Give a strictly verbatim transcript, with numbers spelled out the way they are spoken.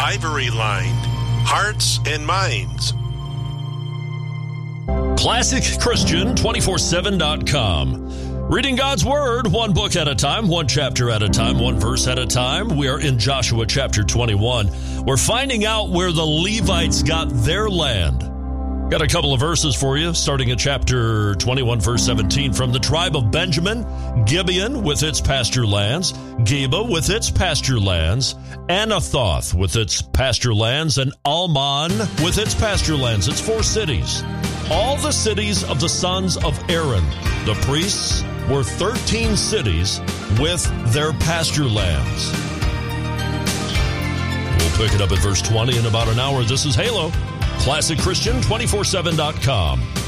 ivory-lined hearts and minds. Classic Christian two forty-seven dot com. Reading God's Word, one book at a time, one chapter at a time, one verse at a time. We are in Joshua chapter twenty-one. We're finding out where the Levites got their land. Got a couple of verses for you, starting at chapter twenty-one, verse seventeen. From the tribe of Benjamin, Gibeon with its pasture lands, Geba with its pasture lands, Anathoth with its pasture lands, and Almon with its pasture lands. It's four cities. All the cities of the sons of Aaron, the priests, were thirteen cities with their pasture lands. We'll pick it up at verse twenty in about an hour. This is Halo. Classic Christian two forty-seven dot com.